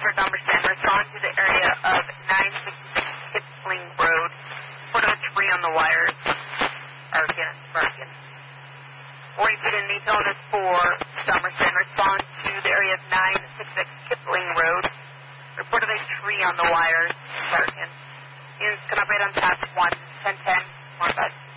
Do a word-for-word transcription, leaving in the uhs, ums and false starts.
for Dumberston. Respond to the area of nine sixty-six Kipling Road. Put a tree on the wires. Arkin, Arkin. forty-two in Daytona for Dumberston. Respond to the area of nine sixty-six Kipling Road. Reported a tree on the wires. Arkin. Is going to operate on task one, ten ten, one five.